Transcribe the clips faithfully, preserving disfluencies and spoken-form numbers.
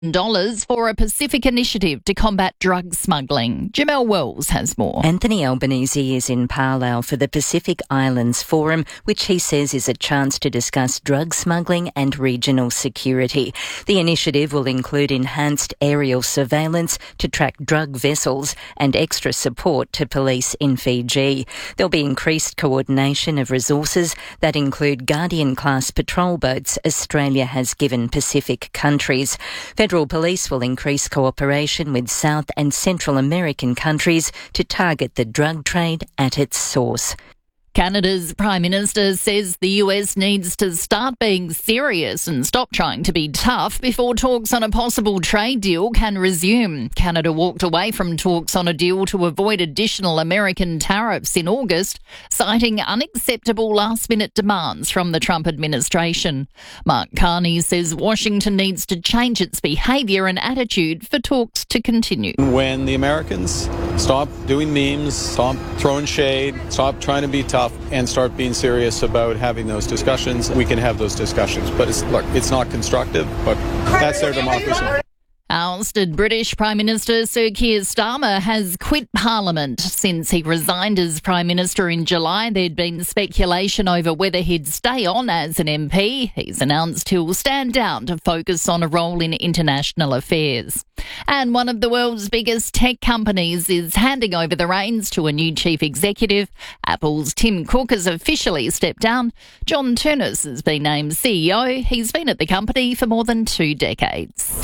dollars for a Pacific initiative to combat drug smuggling. Jamel Wells has more. Anthony Albanese is in Palau for the Pacific Islands Forum, which he says is a chance to discuss drug smuggling and regional security. The initiative will include enhanced aerial surveillance to track drug vessels and extra support to police in Fiji. There'll be increased coordination of resources that include Guardian-class patrol boats Australia has given Pacific countries. Federal Police will increase cooperation with South and Central American countries to target the drug trade at its source. Canada's Prime Minister says the U S needs to start being serious and stop trying to be tough before talks on a possible trade deal can resume. Canada walked away from talks on a deal to avoid additional American tariffs in August, citing unacceptable last-minute demands from the Trump administration. Mark Carney says Washington needs to change its behaviour and attitude for talks to continue. When the Americans stop doing memes, stop throwing shade, stop trying to be tough, and start being serious about having those discussions, we can have those discussions. But it's, look, it's not constructive, but that's their democracy. Ousted British Prime Minister Sir Keir Starmer has quit Parliament. Since he resigned as Prime Minister in July, there'd been speculation over whether he'd stay on as an M P. He's announced he'll stand down to focus on a role in international affairs. And one of the world's biggest tech companies is handing over the reins to a new chief executive. Apple's Tim Cook has officially stepped down. John Turnus has been named C E O. He's been at the company for more than two decades.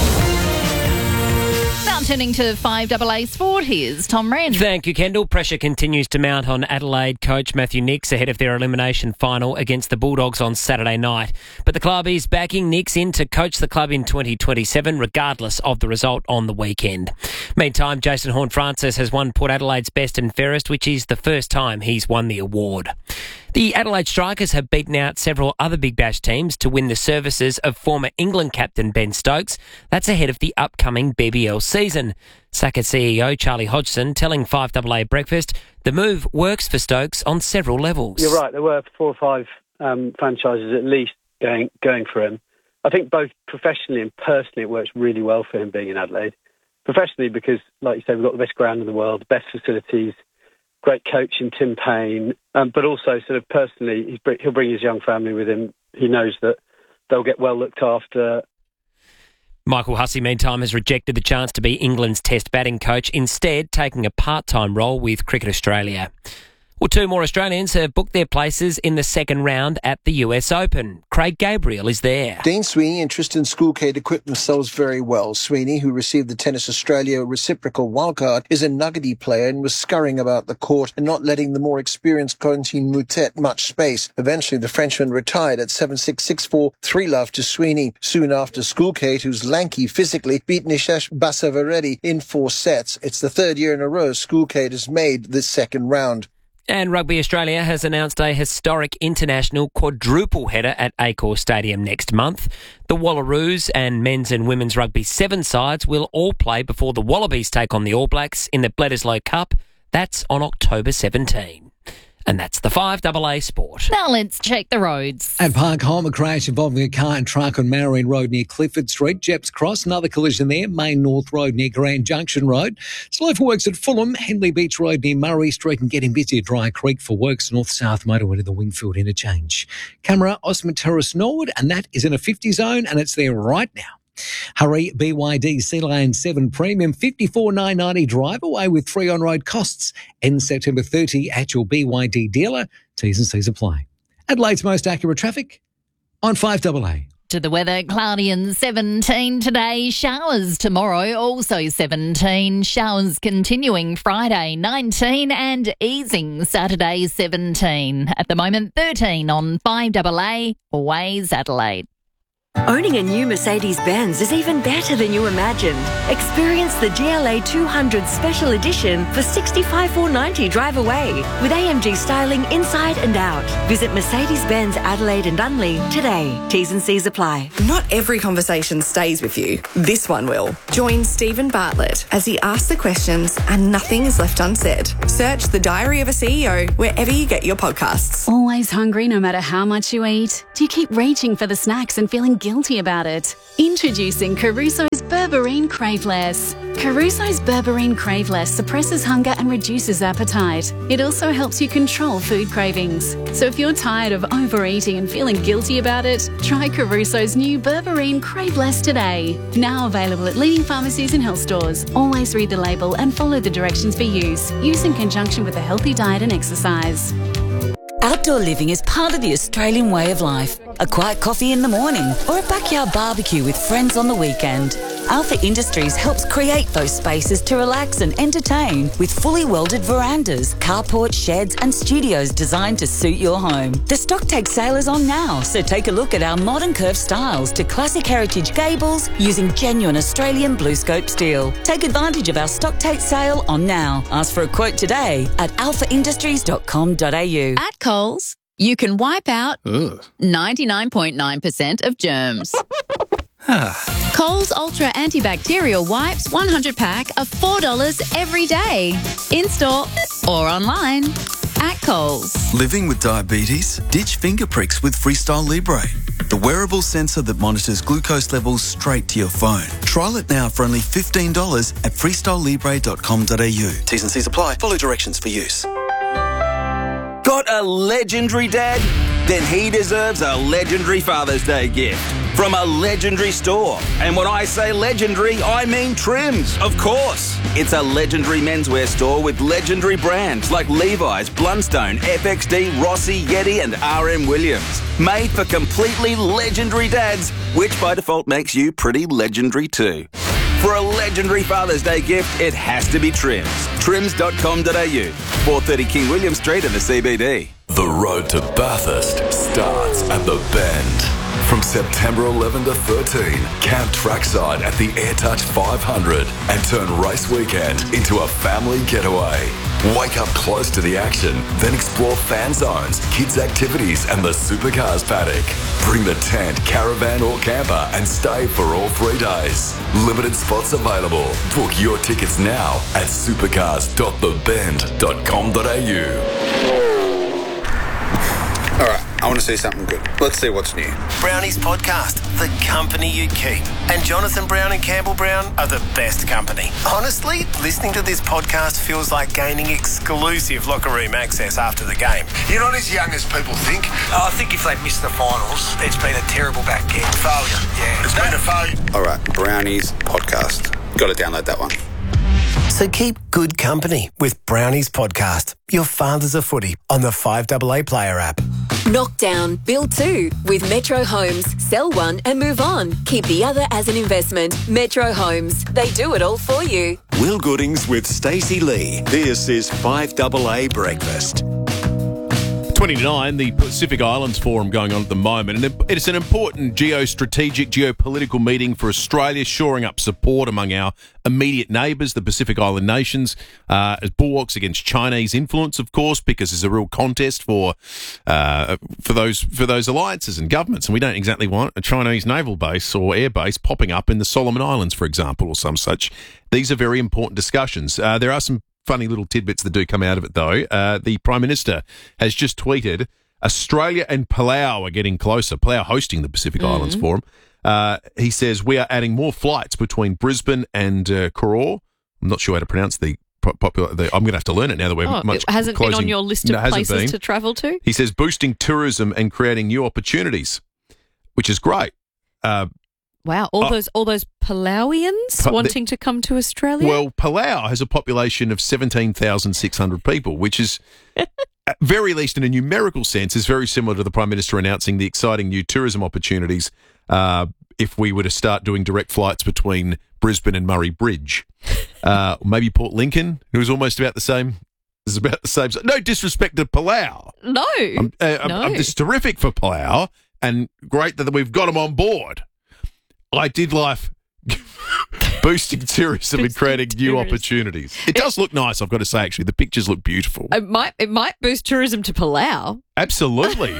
Now turning to five A A Sport, here's Tom Wren. Thank you, Kendall. Pressure continues to mount on Adelaide coach Matthew Nicks ahead of their elimination final against the Bulldogs on Saturday night. But the club is backing Nicks in to coach the club in twenty twenty-seven, regardless of the result on the weekend. Meantime, Jason Horne-Francis has won Port Adelaide's Best and Fairest, which is the first time he's won the award. The Adelaide Strikers have beaten out several other Big Bash teams to win the services of former England captain Ben Stokes. That's ahead of the upcoming B B L season. Saka C E O Charlie Hodgson telling five A A Breakfast the move works for Stokes on several levels. You're right, there were four or five um, franchises at least going going for him. I think both professionally and personally it works really well for him being in Adelaide. Professionally because, like you say, we've got the best ground in the world, the best facilities, great coach in Tim Payne, um, but also sort of personally, he's, he'll bring his young family with him. He knows that they'll get well looked after. Michael Hussey, meantime, has rejected the chance to be England's Test batting coach, instead taking a part-time role with Cricket Australia. Well, two more Australians have booked their places in the second round at the U S Open. Craig Gabriel is there. Dean Sweeney and Tristan Schoolcade equipped themselves very well. Sweeney, who received the Tennis Australia reciprocal wildcard, is a nuggety player and was scurrying about the court and not letting the more experienced Corentin Moutet much space. Eventually, the Frenchman retired at seven six, six four, three love to Sweeney. Soon after, Schoolcade, who's lanky physically, beat Nishesh Basavareddy in four sets. It's the third year in a row Schoolcade has made this second round. And Rugby Australia has announced a historic international quadruple header at Accor Stadium next month. The Wallaroos and men's and women's rugby seven sides will all play before the Wallabies take on the All Blacks in the Bledisloe Cup. That's on October seventeenth. And that's the five A A Sport. Now let's check the roads. At Park Home, a crash involving a car and truck on Marine Road near Clifford Street. Jeps Cross, another collision there. Main North Road near Grand Junction Road. Slow for works at Fulham. Henley Beach Road near Murray Street and getting busy at Dry Creek for works. North-South motorway to the Wingfield interchange. Camera, Osman Terrace Nord, and that is in a fifty zone, and it's there right now. Hurry, B Y D Sea Lane seven Premium, fifty-four nine ninety drive away with three on-road costs. Ends September thirtieth at your B Y D dealer. T's and C's apply. Adelaide's most accurate traffic on five A A. To the weather, cloudy and seventeen today. Showers tomorrow, also seventeen. Showers continuing Friday, nineteen, and easing Saturday, seventeen. At the moment, thirteen on five A A, Waze Adelaide. Owning a new Mercedes-Benz is even better than you imagined. Experience the G L A two hundred Special Edition for sixty-five thousand four hundred ninety dollars drive away with A M G styling inside and out. Visit Mercedes-Benz Adelaide and Unley today. T's and C's apply. Not every conversation stays with you. This one will. Join Stephen Bartlett as he asks the questions and nothing is left unsaid. Search The Diary of a C E O wherever you get your podcasts. Always hungry no matter how much you eat? Do you keep reaching for the snacks and feeling guilty guilty about it. Introducing Caruso's Berberine Craveless. Caruso's Berberine Craveless suppresses hunger and reduces appetite. It also helps you control food cravings. So if you're tired of overeating and feeling guilty about it, try Caruso's new Berberine Craveless today. Now available at leading pharmacies and health stores. Always read the label and follow the directions for use. Use in conjunction with a healthy diet and exercise. Outdoor living is part of the Australian way of life. A quiet coffee in the morning or a backyard barbecue with friends on the weekend. Alpha Industries helps create those spaces to relax and entertain with fully welded verandas, carports, sheds and studios designed to suit your home. The stock take sale is on now, so take a look at our modern curved styles to classic heritage gables using genuine Australian blue scope steel. Take advantage of our stock take sale on now. Ask for a quote today at alpha industries dot com dot a u. At Coles, you can wipe out ninety-nine point nine percent of germs. Coles Ultra Antibacterial Wipes one hundred pack are four dollars every day. In-store or online at Coles. Living with diabetes? Ditch finger pricks with Freestyle Libre, the wearable sensor that monitors glucose levels straight to your phone. Trial it now for only fifteen dollars at freestyle libre dot com dot a u. T's and C's apply. Follow directions for use. Got a legendary dad? Then he deserves a legendary Father's Day gift from a legendary store. And when I say legendary, I mean Trims, of course. It's a legendary menswear store with legendary brands like Levi's, Blundstone, F X D, Rossi, Yeti and R M Williams. Made for completely legendary dads, which by default makes you pretty legendary too. For a legendary Father's Day gift, it has to be Trims. trims dot com dot a u. four thirty King William Street in the C B D. The road to Bathurst starts at the Bend. From September eleventh to thirteenth, camp trackside at the AirTouch five hundred and turn race weekend into a family getaway. Wake up close to the action, then explore fan zones, kids' activities and the supercars paddock. Bring the tent, caravan or camper and stay for all three days. Limited spots available. Book your tickets now at supercars dot the bend dot com dot a u. All right, I want to see something good. Let's see what's new. Brownie's podcast, The Company You Keep. And Jonathan Brown and Campbell Brown are the best company. Honestly, listening to this podcast feels like gaining exclusive locker room access after the game. You're not as young as people think. I think if they miss the finals, it's been a terrible back end. Failure, yeah. It's been a failure. All right, Brownie's podcast. Got to download that one. So keep good company with Brownie's podcast, Your Father's a Footy, on the five A A Player app. Knock down, build two with Metro Homes. Sell one and move on. Keep the other as an investment. Metro Homes. They do it all for you. Will Goodings with Stacey Lee. This is five A A Breakfast. twenty to nine, the Pacific Islands Forum going on at the moment, and it's an important geostrategic, geopolitical meeting for Australia, shoring up support among our immediate neighbours, the Pacific Island nations, uh, as bulwarks against Chinese influence, of course, because there's a real contest for uh, for those for those alliances and governments, and we don't exactly want a Chinese naval base or air base popping up in the Solomon Islands, for example, or some such. These are very important discussions. Uh, there are some funny little tidbits that do come out of it, though. Uh, the Prime Minister has just tweeted, Australia and Palau are getting closer. Palau hosting the Pacific mm-hmm. Islands Forum. Uh, he says, we are adding more flights between Brisbane and uh, Koror. I'm not sure how to pronounce the popular... The, I'm going to have to learn it now that we're oh, much it hasn't closing. been on your list of no, places been. to travel to? He says, boosting tourism and creating new opportunities, which is great. Uh, Wow, all oh, those all those Palauians Pa- wanting to come to Australia? Well, Palau has a population of seventeen thousand six hundred people, which is, at very least in a numerical sense, is very similar to the Prime Minister announcing the exciting new tourism opportunities uh, if we were to start doing direct flights between Brisbane and Murray Bridge. Uh, maybe Port Lincoln, who is almost about the same. Is about the same. No disrespect to Palau. No. I'm, uh, I'm, no. I'm, it's terrific for Palau and great that we've got them on board. I did life boosting tourism and creating new tourism. opportunities. It does look nice, I've got to say, actually. The pictures look beautiful. It might it might boost tourism to Palau. Absolutely.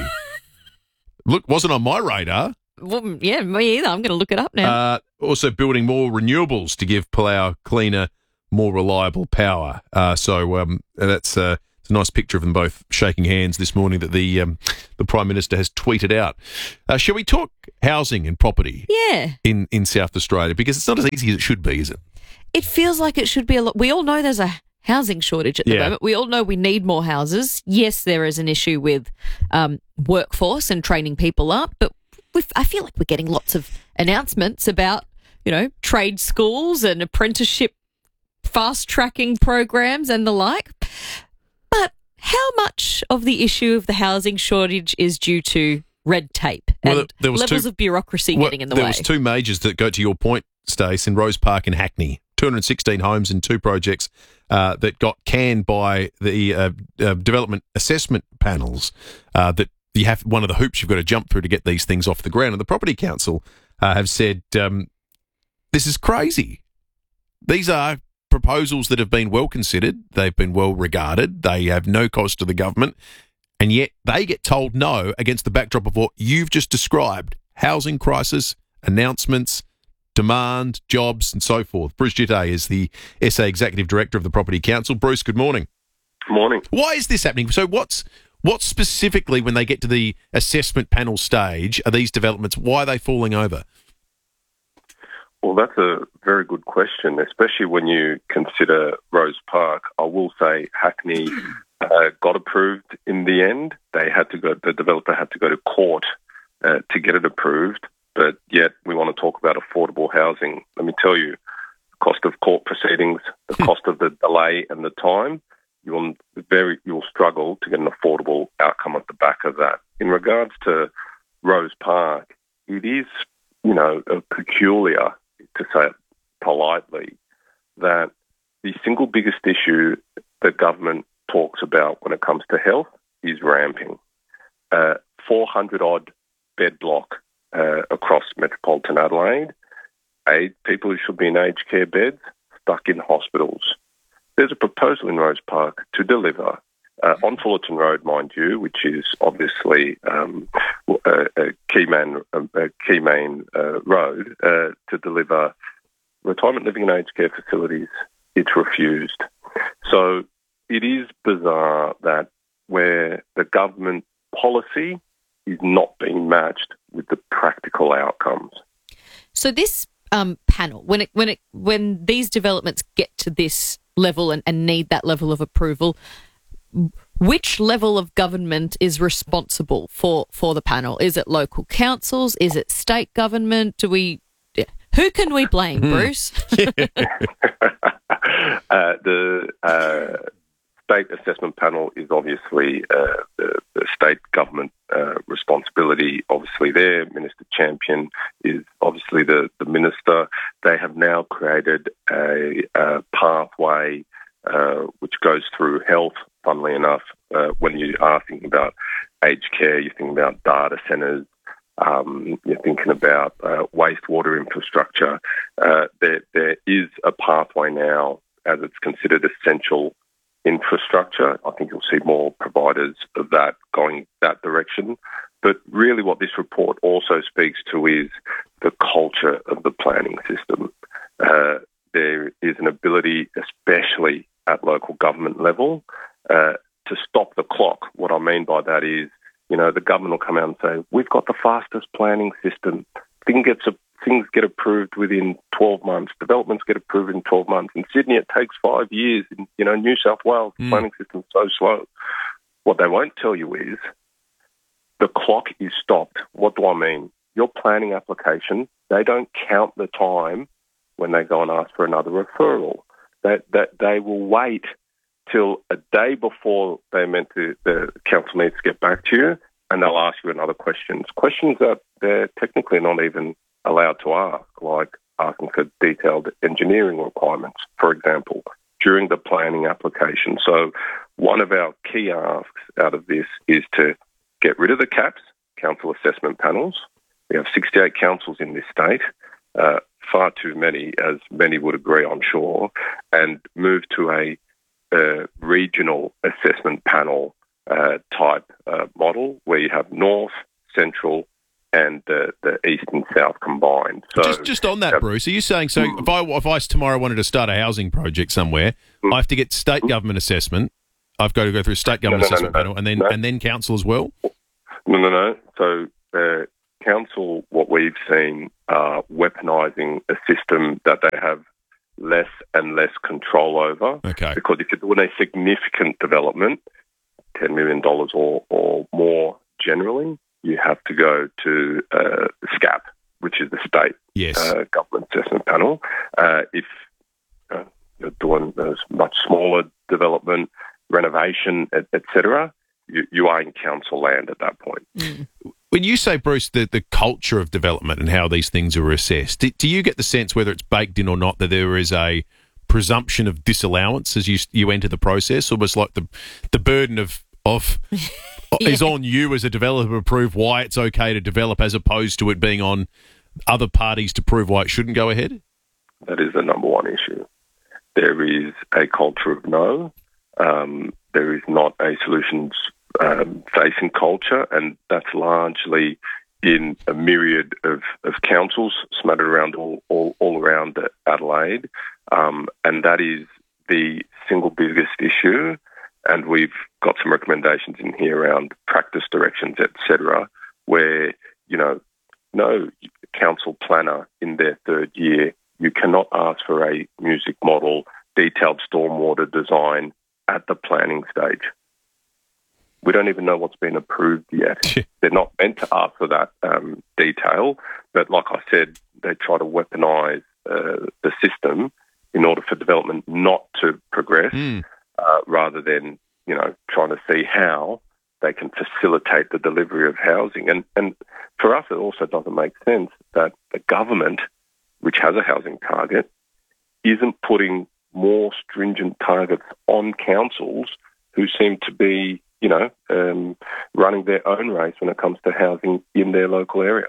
Look, wasn't on my radar. Well, yeah, me either. I'm going to look it up now. Uh, also building more renewables to give Palau cleaner, more reliable power. Uh, so um, that's uh, It's a nice picture of them both shaking hands this morning that the um, the Prime Minister has tweeted out. Uh, shall we talk housing and property Yeah. in, in South Australia? Because it's not as easy as it should be, is it? It feels like it should be a lot. We all know there's a housing shortage at the Yeah. moment. We all know we need more houses. Yes, there is an issue with um, workforce and training people up, but we've, I feel like we're getting lots of announcements about, you know, trade schools and apprenticeship fast-tracking programs and the like. But how much of the issue of the housing shortage is due to red tape and Well, there was levels two- of bureaucracy Well, getting in the there way? was two majors that go to your point, Stace, in Rose Park and Hackney. two hundred sixteen homes in two projects uh, that got canned by the uh, uh, development assessment panels. Uh, that you have one of the hoops you've got to jump through to get these things off the ground. And the Property Council uh, have said um, this is crazy. These are proposals that have been well considered. They've been well regarded. They have no cost to the government. And yet they get told no against the backdrop of what you've just described: housing crisis, announcements, demand, jobs, and so forth. Bruce Jitte is the S A Executive Director of the Property Council. Bruce, good morning. Morning. Why is this happening? So what's what specifically, when they get to the assessment panel stage, are these developments, why are they falling over? Well, that's a very good question, especially when you consider Rose Park. I will say Hackney uh, got approved in the end. They had to go. The developer had to go to court uh, to get it approved. But yet, we want to talk about affordable housing. Let me tell you, the cost of court proceedings, the cost of the delay and the time, you will very you'll struggle to get an affordable outcome at the back of that. In regards to Rose Park, it is, you know, a peculiar, to say it politely, that the single biggest issue that government talks about when it comes to health is ramping. Uh, four hundred odd bed block uh, across metropolitan Adelaide, aid, people who should be in aged care beds stuck in hospitals. There's a proposal in Rose Park to deliver uh, on Fullerton Road, mind you, which is obviously um, a, a key main, a key main uh, road, uh, to deliver retirement living and aged care facilities. It's refused. So it is bizarre that where the government policy is not being matched with the practical outcomes. So this um, panel, when it when it when these developments get to this level and, and need that level of approval, which level of government is responsible for, for the panel? Is it local councils? Is it state government? Do we? Who can we blame, Bruce? uh, the uh, state assessment panel is obviously uh, the, the state government uh, responsibility. Obviously, there, Minister Champion is obviously the, the minister. They have now created a, a pathway uh, which goes through health. Funnily enough, uh, when you are thinking about aged care, you're thinking about data centres. Um, you're thinking about uh, wastewater infrastructure. Uh, there, there is a pathway now, as it's considered essential infrastructure. I think you'll see more providers of that going that direction. But really what this report also speaks to is the culture of the planning system. Uh, there is an ability, especially at local government level, uh, to stop the clock. What I mean by that is, you know, the government will come out and say, we've got the fastest planning system. Thing gets a, things get approved within twelve months. Developments get approved in twelve months. In Sydney, it takes five years. In, you know, New South Wales, the Mm. planning system's so slow. What they won't tell you is the clock is stopped. What do I mean? Your planning application, they don't count the time when they go and ask for another referral. That that they will wait till a day before they're meant to, the council needs to get back to you, and they'll ask you another questions. Questions that they're technically not even allowed to ask, like asking for detailed engineering requirements, for example, during the planning application. So one of our key asks out of this is to get rid of the CAPs, council assessment panels. We have sixty-eight councils in this state, uh, far too many, as many would agree, I'm sure, and move to a uh, regional assessment panel uh, type uh, model where you have north, central, and the, the east and south combined. So just just on that, uh, Bruce, are you saying, so mm. if I if I tomorrow wanted to start a housing project somewhere, Mm. I have to get state government assessment, I've got to go through state government No, no, no, assessment no, panel and then no. and then council as well? No, no, no. So, uh, council, what we've seen, are weaponising a system that they have less and less control over. Okay. Because if you're doing a significant development, ten million dollars or, or more generally, you have to go to uh, SCAP, which is the state yes. uh, government assessment panel. Uh, if uh, you're doing a much smaller development, renovation, et, et cetera, you, you are in council land at that point. Mm. When you say, Bruce, the, the culture of development and how these things are assessed, do, do you get the sense, whether it's baked in or not, that there is a presumption of disallowance as you you enter the process, almost like the the burden of of yeah. is on you as a developer to prove why it's okay to develop, as opposed to it being on other parties to prove why it shouldn't go ahead? That is the number one issue. There is a culture of no. Um, there is not a solutions um, facing culture, and that's largely in a myriad of, of councils smattered around all, all, all around Adelaide. Um, and that is the single biggest issue. And we've got some recommendations in here around practice directions, et cetera, where, you know, no council planner in their third year, you cannot ask for a music model, detailed stormwater design at the planning stage. We don't even know what's been approved yet. They're not meant to ask for that um, detail, but like I said, they try to weaponise uh, the system in order for development not to progress, mm. uh, rather than, you know, trying to see how they can facilitate the delivery of housing. And, and for us, it also doesn't make sense that the government, which has a housing target, isn't putting more stringent targets on councils who seem to be, you know, um, running their own race when it comes to housing in their local area.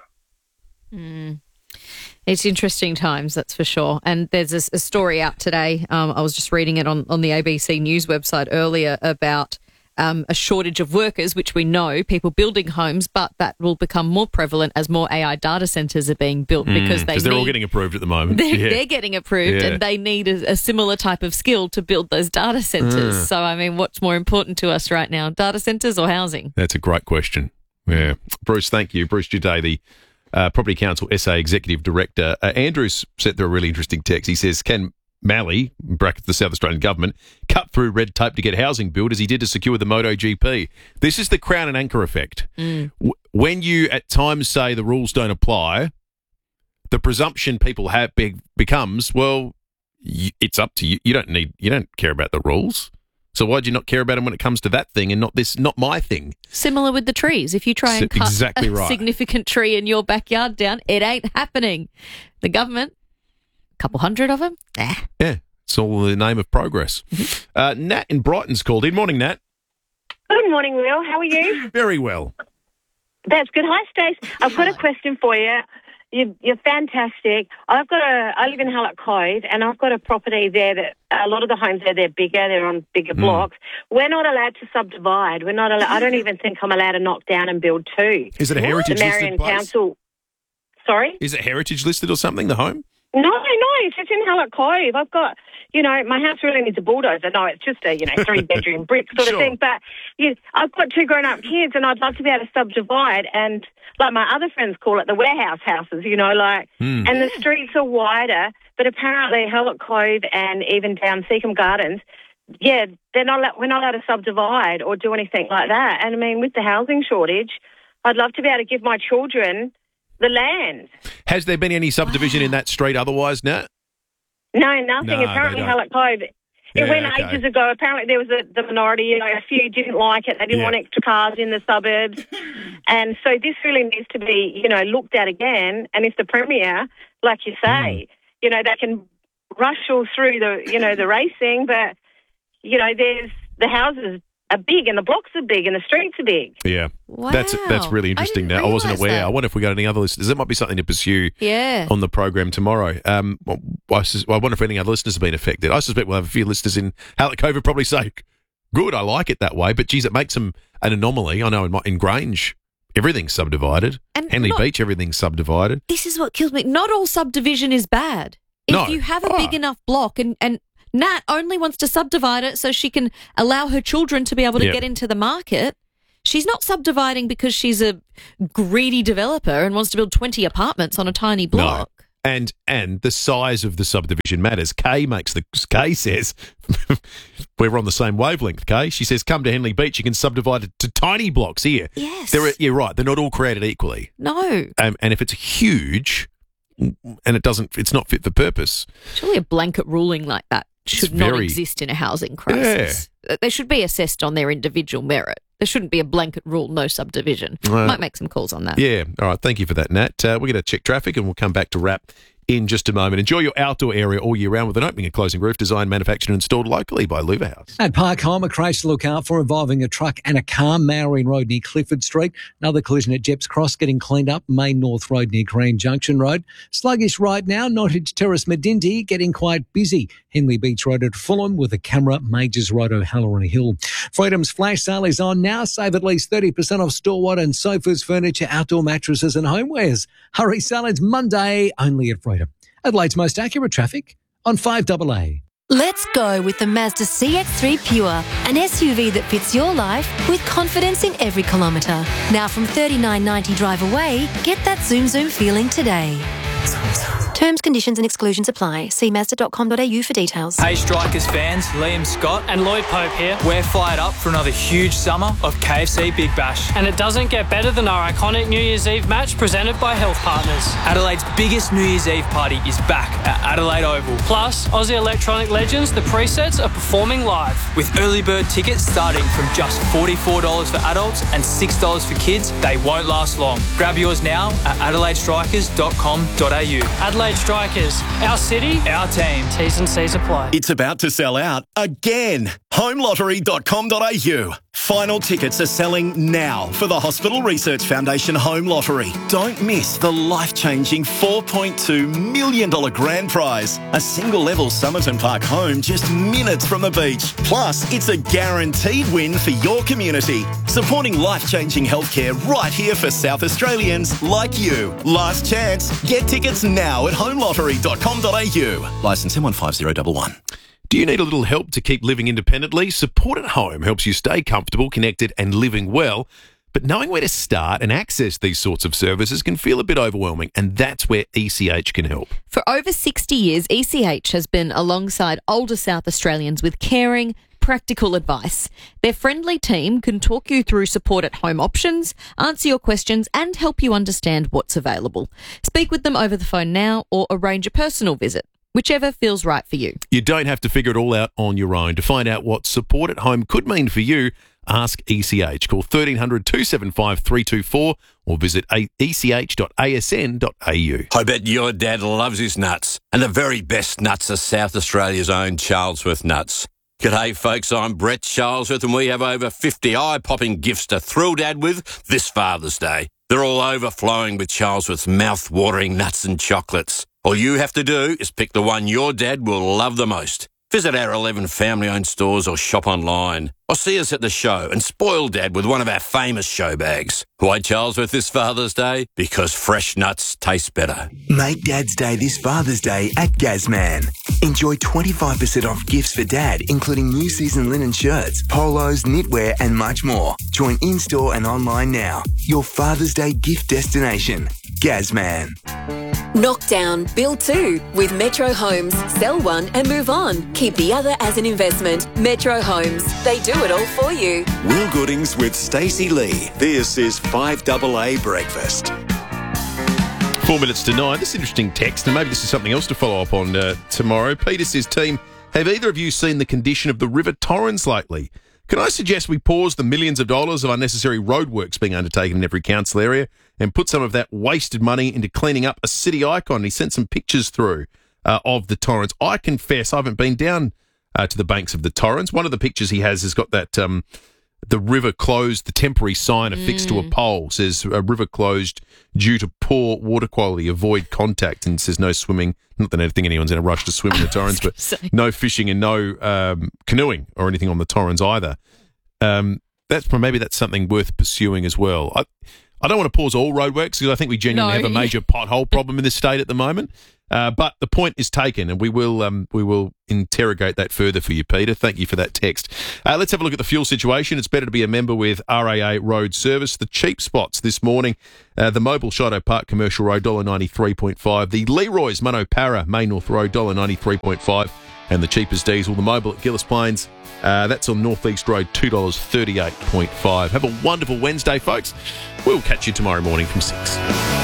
Mm. It's interesting times, that's for sure. And there's a, a story out today. Um, I was just reading it on, on the A B C News website earlier about um, a shortage of workers, which we know, people building homes, but that will become more prevalent as more A I data centres are being built mm, because they they're need, all getting approved at the moment. They're, yeah. they're getting approved, yeah. and they need a, a similar type of skill to build those data centres. Mm. So, I mean, what's more important to us right now, data centres or housing? That's a great question. Yeah. Bruce, thank you. Bruce Juday, the uh, Property Council S A Executive Director. Uh, Andrew's sent through a really interesting text. He says, can Malley, in brackets the South Australian Government, cut through red tape to get housing built as he did to secure the MotoGP? This is the crown and anchor effect. Mm. W- when you at times say the rules don't apply, the presumption people have be- becomes, well, y- it's up to you. You don't need, you don't care about the rules. So why do you not care about them when it comes to that thing and not this, not my thing? Similar with the trees. If you try and cut exactly a right. significant tree in your backyard down, it ain't happening. The government, a couple hundred of them, eh. Yeah, it's all in the name of progress. Mm-hmm. Uh, Nat in Brighton's called in. Morning, Nat. Good morning, Will. How are you? Very well. That's good. Hi, Stace. I've got a question for you. You, you're fantastic. I've got a. I live in Hallett Cove, and I've got a property there that a lot of the homes there, they're bigger. They're on bigger mm. blocks. We're not allowed to subdivide. We're not. Allowed, I don't even think I'm allowed to knock down and build two. Is it a heritage the listed Marion place? Council. Sorry. Is it heritage listed or something? The home? No, no, it's just in Hallett Cove. I've got, you know, my house really needs a bulldozer. No, it's just a, you know, three-bedroom brick sort sure. of thing. But yeah, I've got two grown-up kids, and I'd love to be able to subdivide. And like my other friends call it, the warehouse houses, you know, like, mm. and the streets are wider. But apparently Hallett Cove and even down Seacombe Gardens, yeah, they're not allowed, we're not allowed to subdivide or do anything like that. And I mean, with the housing shortage, I'd love to be able to give my children the land. Has there been any subdivision in that street otherwise, Nat? No, nothing. No, apparently, Hallett Cove. It yeah, went okay. ages ago. Apparently, there was a, the minority, you know, a few didn't like it. They didn't yeah. want extra cars in the suburbs. And so this really needs to be, you know, looked at again. And if the Premier, like you say, mm. you know, they can rush all through the, you know, the racing, but, you know, there's the houses are big and the blocks are big and the streets are big. Yeah. Wow. That's that's really interesting. I now, I wasn't aware. That. I wonder if we got any other listeners. That might be something to pursue yeah. on the program tomorrow. Um, I, sus- I wonder if any other listeners have been affected. I suspect we'll have a few listeners in Hallett Cove who probably say, good, I like it that way. But, geez, it makes them an anomaly. I know in, my, in Grange, everything's subdivided. And Henley not, Beach, everything's subdivided. This is what kills me. Not all subdivision is bad. If no. you have a oh. big enough block and, and Nat only wants to subdivide it so she can allow her children to be able to Yep. get into the market. She's not subdividing because she's a greedy developer and wants to build twenty apartments on a tiny block. No. And and the size of the subdivision matters. Kay makes the Kay says we're on the same wavelength. Kay, she says, come to Henley Beach. You can subdivide it to tiny blocks here. Yes, They're, you're right. They're not all created equally. No. Um, and if it's huge, and it doesn't, it's not fit for purpose. Surely a blanket ruling like that should It's not very- exist in a housing crisis. They should be assessed on their individual merit. There shouldn't be a blanket rule, no subdivision. Uh, Might make some calls on that. Yeah. All right. Thank you for that, Nat. Uh, we're going to check traffic and we'll come back to wrap in just a moment. Enjoy your outdoor area all year round with an opening and closing roof designed, manufactured and installed locally by Luva House. At Park Home, a crash to look out for involving a truck and a car. Mowering Road near Clifford Street. Another collision at Jeps Cross getting cleaned up. Main North Road near Grand Junction Road. Sluggish right now. Nottage Terrace Medindy getting quite busy. Henley Beach Road at Fulham with a camera. Majors Road O'Halloran Hill. Freedom's flash sale is on now. Save at least thirty percent off store-wide and sofas, furniture, outdoor mattresses and homewares. Hurry salads Monday only at Freedom. Adelaide's most accurate traffic on five A A. Let's go with the Mazda C X three Pure, an S U V that fits your life with confidence in every kilometre. Now from thirty-nine ninety drive away, get that zoom zoom feeling today. Terms, conditions and exclusions apply. See mazda dot com dot a u for details. Hey Strikers fans, Liam Scott and Lloyd Pope here. We're fired up for another huge summer of K F C Big Bash. And it doesn't get better than our iconic New Year's Eve match presented by Health Partners. Adelaide's biggest New Year's Eve party is back at Adelaide Oval. Plus, Aussie electronic legends, the presets, are performing live. With early bird tickets starting from just forty-four dollars for adults and six dollars for kids, they won't last long. Grab yours now at adelaide strikers dot com dot a u. Adelaide Strikers, our city, our team. T's and C's apply. It's about to sell out again. home lottery dot com dot a u. Final tickets are selling now for the Hospital Research Foundation Home Lottery. Don't miss the life-changing four point two million dollars grand prize. A single-level Somerton Park home just minutes from the beach. Plus, it's a guaranteed win for your community. Supporting life-changing healthcare right here for South Australians like you. Last chance. Get tickets now at home lottery dot com dot a u. Licence M one five zero one one. Do you need a little help to keep living independently? Support at Home helps you stay comfortable, connected and living well. But knowing where to start and access these sorts of services can feel a bit overwhelming, and that's where E C H can help. For over sixty years, E C H has been alongside older South Australians with caring, practical advice. Their friendly team can talk you through support at home options, answer your questions and help you understand what's available. Speak with them over the phone now or arrange a personal visit, whichever feels right for you. You don't have to figure it all out on your own. To find out what support at home could mean for you, ask E C H. Call thirteen hundred, two seven five, three two four or visit e c h dot a s n dot a u. I bet your dad loves his nuts. And the very best nuts are South Australia's own Charlesworth nuts. G'day folks, I'm Brett Charlesworth and we have over fifty eye-popping gifts to thrill Dad with this Father's Day. They're all overflowing with Charlesworth's mouth-watering nuts and chocolates. All you have to do is pick the one your dad will love the most. Visit our eleven family-owned stores or shop online. Or see us at the show and spoil Dad with one of our famous show bags. Why Charlesworth this Father's Day? Because fresh nuts taste better. Make Dad's Day this Father's Day at Gazman. Enjoy twenty-five percent off gifts for Dad, including new season linen shirts, polos, knitwear and much more. Join in-store and online now. Your Father's Day gift destination. Gazman. Knock down, build two with Metro Homes. Sell one and move on. Keep the other as an investment. Metro Homes. They do it all for you. Will Goodings with Stacey Lee. This is five A A Breakfast. Four minutes to nine. This is interesting text, and maybe this is something else to follow up on uh, tomorrow. Peter says, team, have either of you seen the condition of the River Torrens lately? Can I suggest we pause the millions of dollars of unnecessary roadworks being undertaken in every council area and put some of that wasted money into cleaning up a city icon? He sent some pictures through uh, of the Torrens. I confess I haven't been down uh, to the banks of the Torrens. One of the pictures he has has got that um, the river closed, the temporary sign affixed mm. to a pole says a river closed due to poor water quality, avoid contact, and says no swimming. Not that I think anyone's in a rush to swim in the Torrens, but say. no fishing and no um, canoeing or anything on the Torrens either. Um, that's maybe that's something worth pursuing as well. I, I don't want to pause all roadworks because I think we genuinely no. have a major pothole problem in this state at the moment. Uh, but the point is taken, and we will um, we will interrogate that further for you, Peter. Thank you for that text. Uh, let's have a look at the fuel situation. It's better to be a member with R A A Road Service. The cheap spots this morning, uh, the Mobile Shido Park Commercial Road, one dollar ninety-three point five. The Leroy's Munno Para Main North Road, one dollar ninety-three point five. And the cheapest diesel, the Mobile at Gillis Plains, uh, that's on North East Road, two dollars thirty-eight point five. Have a wonderful Wednesday, folks. We'll catch you tomorrow morning from six.